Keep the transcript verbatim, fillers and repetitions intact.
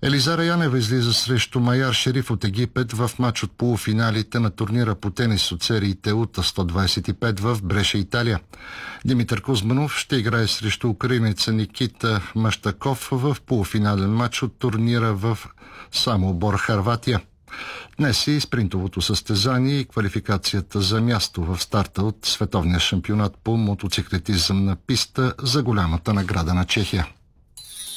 Елизара Янева излиза срещу Майяр Шериф от Египет в матч от полуфиналите на турнира по тенис от сериите УТА сто двадесет и пет в Бреша, Италия. Димитър Кузманов ще играе срещу украинеца Никита Маштаков в полуфинален матч от турнира в Самобор, Хърватия. Днес и спринтовото състезание и квалификацията за място в старта от световния шампионат по мотоциклетизъм на писта за голямата награда на Чехия.